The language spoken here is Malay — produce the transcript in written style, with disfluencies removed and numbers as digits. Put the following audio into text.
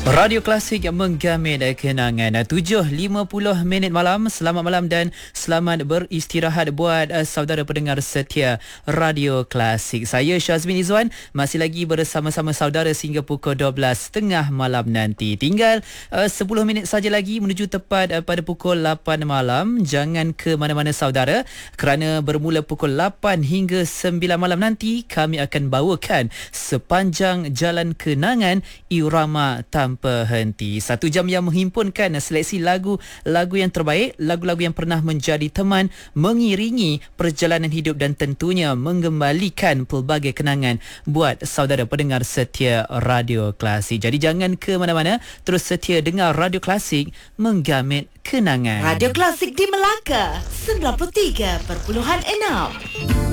Radio Klasik yang menggamit kenangan 7.50 minit malam. Selamat malam dan selamat beristirahat buat saudara pendengar setia Radio Klasik. Saya Syazmin Izzuan masih lagi bersama-sama saudara sehingga pukul 12.30 malam nanti. Tinggal 10 minit saja lagi menuju tepat pada pukul 8 malam. Jangan ke mana-mana saudara, kerana bermula pukul 8 hingga 9 malam nanti kami akan bawakan sepanjang jalan kenangan irama tanpa henti. 1 jam yang menghimpunkan seleksi lagu-lagu yang terbaik, lagu-lagu yang pernah menjadi teman mengiringi perjalanan hidup dan tentunya mengembalikan pelbagai kenangan buat saudara pendengar setia Radio Klasik. Jadi jangan ke mana-mana, terus setia dengar Radio Klasik menggamit kenangan. Radio Klasik di Melaka 93.6.